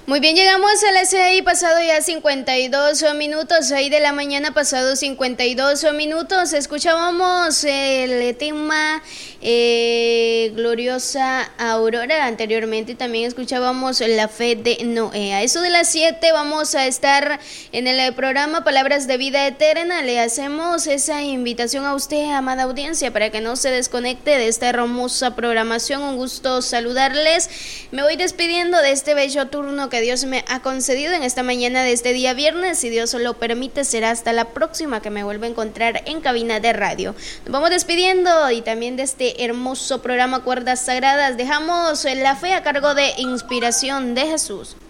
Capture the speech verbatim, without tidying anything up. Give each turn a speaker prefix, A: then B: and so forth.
A: Muy bien, llegamos a las seis, pasado ya cincuenta y dos minutos, seis de la mañana, pasado cincuenta y dos minutos. Escuchábamos el tema eh, Gloriosa Aurora anteriormente, también escuchábamos La Fe de Noé. A eso de las siete vamos a estar en el programa Palabras de Vida Eterna. Le hacemos esa invitación a usted, amada audiencia, para que no se desconecte de esta hermosa programación. Un gusto saludarles. Me voy despidiendo de este bello turno que Dios me ha concedido en esta mañana de este día viernes. Si Dios lo permite, será hasta la próxima que me vuelva a encontrar en cabina de radio. Nos vamos despidiendo y también de este hermoso programa Cuerdas Sagradas. Dejamos la fe a cargo de Inspiración de Jesús.